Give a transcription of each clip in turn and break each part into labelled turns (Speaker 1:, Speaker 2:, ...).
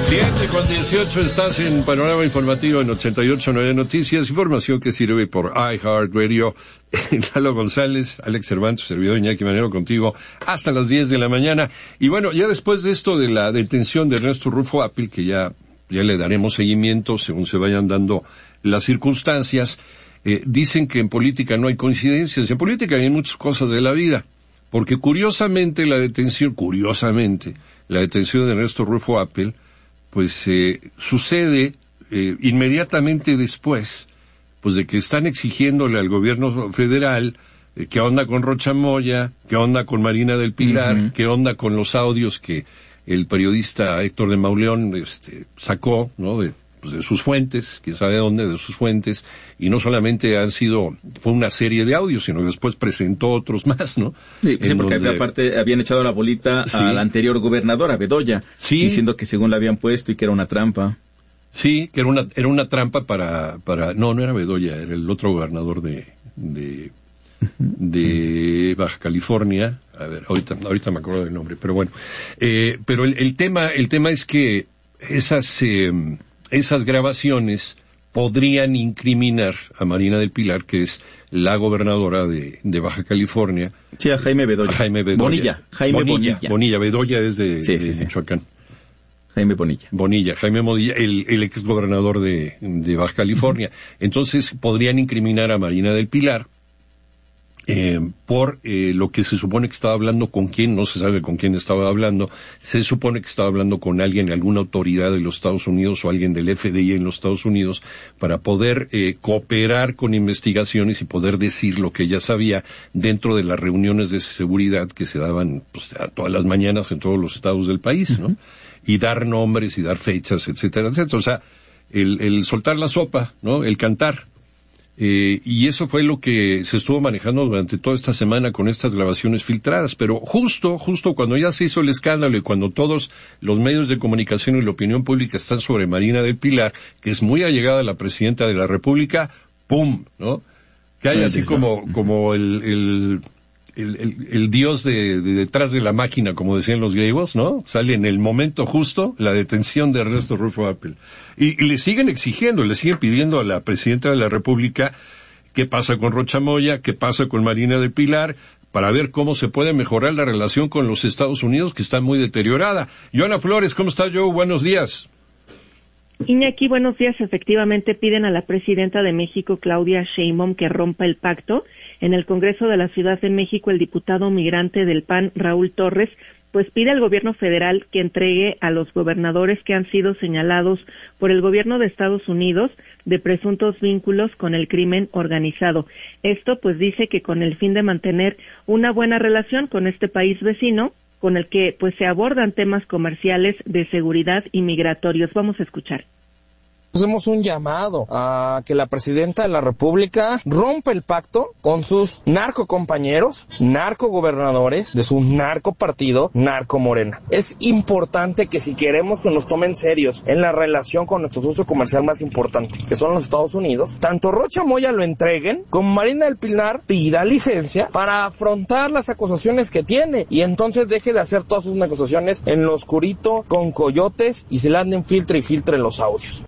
Speaker 1: 7:18, estás en Panorama Informativo en 88.9 Noticias, información que sirve por iHeartRadio. Lalo González, Alex Cervantes, servidor Iñaki Manero contigo hasta las 10 de la mañana. Y bueno, ya después de esto de la detención de Ernesto Rufo Appel, que ya le daremos seguimiento según se vayan dando las circunstancias, dicen que en política no hay coincidencias. En política hay muchas cosas de la vida, porque curiosamente la detención de Ernesto Rufo Appel pues sucede inmediatamente después pues de que están exigiéndole al gobierno federal qué onda con Rocha Moya, qué onda con Marina del Pilar, qué onda con los audios que el periodista Héctor de Mauleón sacó, ¿no?, de sus fuentes, quién sabe dónde, de sus fuentes, y no solamente fue una serie de audios, sino después presentó otros más, ¿no?
Speaker 2: Sí, porque aparte habían echado la bolita al anterior gobernador, a Bedoya, diciendo que según la habían puesto y que era una trampa. Sí, que era una trampa para, no era Bedoya, era el otro gobernador de Baja California. A ver, ahorita me acuerdo del nombre, pero bueno. Pero el tema es que esas grabaciones podrían incriminar a Marina del Pilar, que es la gobernadora de Baja California. Sí, a Jaime Bedoya.
Speaker 1: Bonilla, Bedoya es de Michoacán.
Speaker 2: Jaime Bonilla,
Speaker 1: el ex gobernador de Baja California. Entonces podrían incriminar a Marina del Pilar por lo que se supone que estaba hablando con quién, no se sabe con quién estaba hablando. Se supone que estaba hablando con alguien, alguna autoridad de los Estados Unidos o alguien del FBI en los Estados Unidos, para poder cooperar con investigaciones y poder decir lo que ella sabía dentro de las reuniones de seguridad que se daban pues, a todas las mañanas en todos los estados del país, ¿no? Y dar nombres y dar fechas, etcétera, etcétera. O sea, el soltar la sopa, ¿no? El cantar. Y eso fue lo que se estuvo manejando durante toda esta semana con estas grabaciones filtradas. Pero justo cuando ya se hizo el escándalo y cuando todos los medios de comunicación y la opinión pública están sobre Marina del Pilar, que es muy allegada a la presidenta de la República, ¡pum!, ¿no? Que hay así como el dios de detrás de la máquina, como decían los griegos, ¿no? Sale en el momento justo la detención de Ernesto Rufo Appel. Y le siguen exigiendo, le siguen pidiendo a la presidenta de la República qué pasa con Rocha Moya, qué pasa con Marina del Pilar, para ver cómo se puede mejorar la relación con los Estados Unidos, que está muy deteriorada. Joana Flores, ¿cómo estás, Joe? Buenos días.
Speaker 3: Iñaki, buenos días. Efectivamente, piden a la presidenta de México, Claudia Sheinbaum, que rompa el pacto. En el Congreso de la Ciudad de México, el diputado migrante del PAN, Raúl Torres, pues pide al gobierno federal que entregue a los gobernadores que han sido señalados por el gobierno de Estados Unidos de presuntos vínculos con el crimen organizado. Esto, pues, dice que con el fin de mantener una buena relación con este país vecino, con el que, pues, se abordan temas comerciales, de seguridad y migratorios. Vamos a escuchar.
Speaker 4: Hacemos un llamado a que la presidenta de la República rompa el pacto con sus narcocompañeros, narcogobernadores de su narcopartido, Narco Morena. Es importante que si queremos que nos tomen serios en la relación con nuestro socio comercial más importante, que son los Estados Unidos, tanto Rocha Moya lo entreguen, como Marina del Pilar pida licencia para afrontar las acusaciones que tiene, y entonces deje de hacer todas sus negociaciones en lo oscurito con coyotes y se le anden filtre y filtre los audios.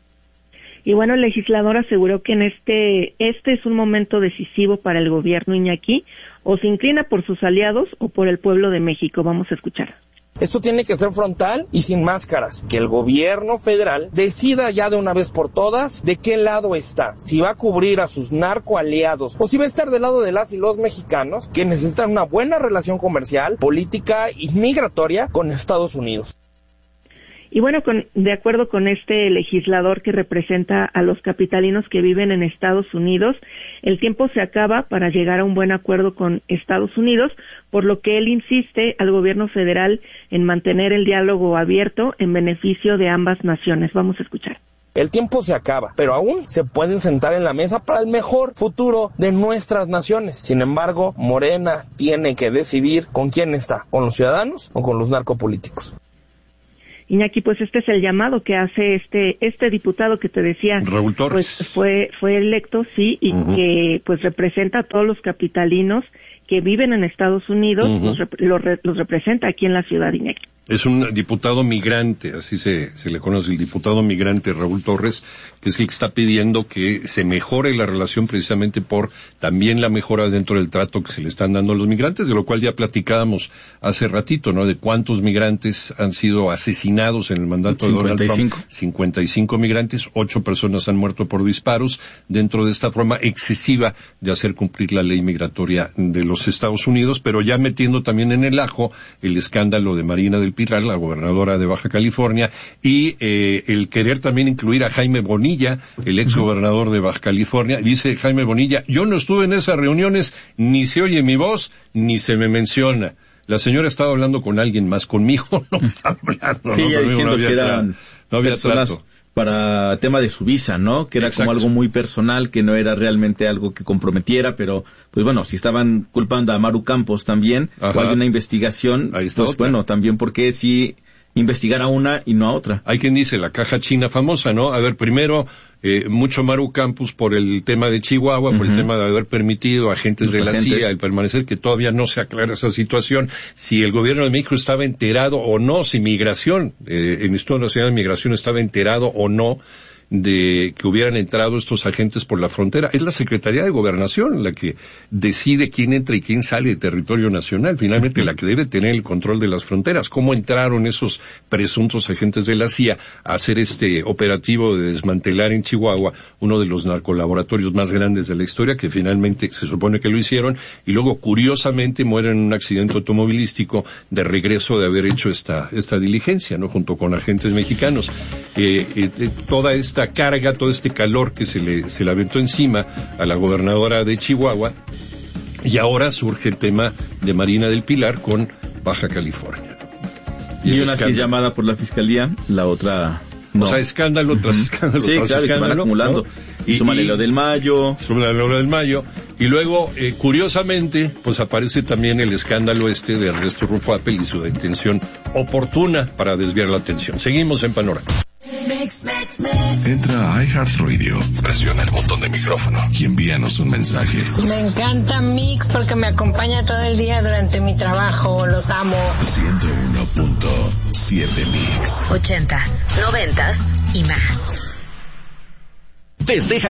Speaker 3: Y bueno, el legislador aseguró que en este es un momento decisivo para el gobierno, Iñaki, o se inclina por sus aliados o por el pueblo de México. Vamos a escuchar.
Speaker 4: Esto tiene que ser frontal y sin máscaras, que el gobierno federal decida ya de una vez por todas de qué lado está, si va a cubrir a sus narcoaliados o si va a estar del lado de las y los mexicanos que necesitan una buena relación comercial, política y migratoria con Estados Unidos.
Speaker 3: Y bueno, de acuerdo con este legislador que representa a los capitalinos que viven en Estados Unidos, el tiempo se acaba para llegar a un buen acuerdo con Estados Unidos, por lo que él insiste al gobierno federal en mantener el diálogo abierto en beneficio de ambas naciones. Vamos a escuchar.
Speaker 4: El tiempo se acaba, pero aún se pueden sentar en la mesa para el mejor futuro de nuestras naciones. Sin embargo, Morena tiene que decidir con quién está, con los ciudadanos o con los narcopolíticos.
Speaker 3: Iñaki, pues este es el llamado que hace este diputado que te decía,
Speaker 1: Raúl Torres.
Speaker 3: Pues fue electo, sí, y que pues representa a todos los capitalinos que viven en Estados Unidos, los representa aquí en la ciudad, Iñaki.
Speaker 1: Es un diputado migrante, así se le conoce, el diputado migrante Raúl Torres, que es el que está pidiendo que se mejore la relación precisamente por también la mejora dentro del trato que se le están dando a los migrantes, de lo cual ya platicábamos hace ratito, ¿no? De cuántos migrantes han sido asesinados en el mandato de Donald Trump. 55 migrantes, 8 personas han muerto por disparos dentro de esta forma excesiva de hacer cumplir la ley migratoria de los Estados Unidos, pero ya metiendo también en el ajo el escándalo de Marina del Pilar, la gobernadora de Baja California, y el querer también incluir a Jaime Bonilla, el ex gobernador de Baja California. Dice Jaime Bonilla, yo no estuve en esas reuniones, ni se oye mi voz, ni se me menciona. La señora estaba hablando con alguien más, conmigo no estaba hablando.
Speaker 2: Sí, ya diciendo que eran personas para tema de su visa, ¿no? Que era como algo muy personal, que no era realmente algo que comprometiera, pero, pues bueno, si estaban culpando a Maru Campos también, o hay una investigación, pues bueno, también porque si investigar a una y no a otra.
Speaker 1: Hay quien dice la caja china famosa, ¿no? A ver, primero, mucho Maru Campos por el tema de Chihuahua, por el tema de haber permitido a agentes de la CIA el permanecer, que todavía no se aclara esa situación, si el gobierno de México estaba enterado o no, si migración, el Instituto Nacional de Migración estaba enterado o no de que hubieran entrado estos agentes por la frontera. Es la Secretaría de Gobernación la que decide quién entra y quién sale de territorio nacional, finalmente la que debe tener el control de las fronteras. ¿Cómo entraron esos presuntos agentes de la CIA a hacer este operativo de desmantelar en Chihuahua uno de los narcolaboratorios más grandes de la historia, que finalmente se supone que lo hicieron, y luego curiosamente mueren en un accidente automovilístico de regreso de haber hecho esta diligencia, ¿no? Junto con agentes mexicanos. Toda esta carga, todo este calor que se le aventó encima a la gobernadora de Chihuahua, y ahora surge el tema de Marina del Pilar con Baja California.
Speaker 2: Y una sí llamada por la fiscalía, la otra no.
Speaker 1: O sea, escándalo tras escándalo.
Speaker 2: Sí, claro, se van acumulando. ¿No? Súmale lo del Mayo.
Speaker 1: Y luego, curiosamente, pues aparece también el escándalo de Ernesto Rufo Appel y su detención oportuna para desviar la atención. Seguimos en Panorama.
Speaker 5: Entra a iHeartRadio, presiona el botón de micrófono y envíanos un mensaje.
Speaker 6: Me encanta Mix porque me acompaña todo el día durante mi trabajo, los amo.
Speaker 5: 101.7 Mix.
Speaker 7: 80s, 90s y más.
Speaker 8: Festeja